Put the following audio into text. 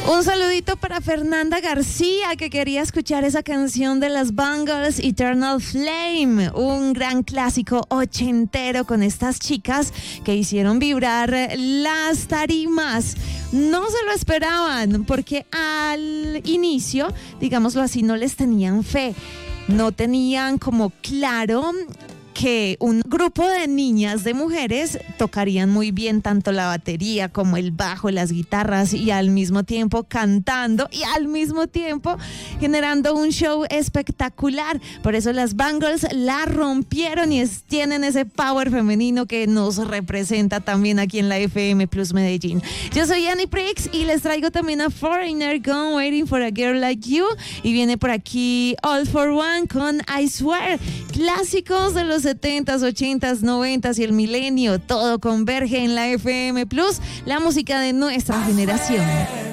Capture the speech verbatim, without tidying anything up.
Un saludito para Fernanda García, que quería escuchar esa canción de las Bangles, Eternal Flame, un gran clásico ochentero con estas chicas que hicieron vibrar las tarimas. No se lo esperaban porque al inicio, digámoslo así, no les tenían fe, no tenían como claro que un grupo de niñas, de mujeres, tocarían muy bien tanto la batería como el bajo, las guitarras, y al mismo tiempo cantando y al mismo tiempo generando un show espectacular. Por eso las Bangles la rompieron y es, tienen ese power femenino que nos representa también aquí en la F M Plus Medellín. Yo soy Annie Prix y les traigo también a Foreigner Gone Waiting for a Girl Like You, y viene por aquí All for One con I Swear. Clásicos de los setentas, ochentas, noventas y el milenio, todo converge en la F M Plus, la música de nuestra generación.